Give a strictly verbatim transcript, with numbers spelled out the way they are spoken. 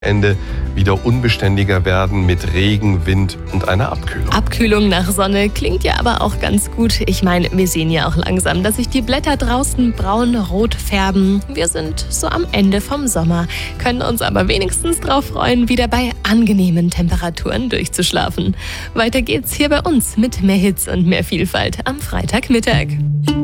Ende wieder unbeständiger werden mit Regen, Wind und einer Abkühlung. Abkühlung nach Sonne klingt ja aber auch ganz gut. Ich meine, wir sehen ja auch langsam, dass sich die Blätter draußen braun-rot färben. Wir sind so am Ende vom Sommer, können uns aber wenigstens drauf freuen, wieder bei angenehmen Temperaturen durchzuschlafen. Weiter geht's hier bei uns mit mehr Hits und mehr Vielfalt am Freitagmittag.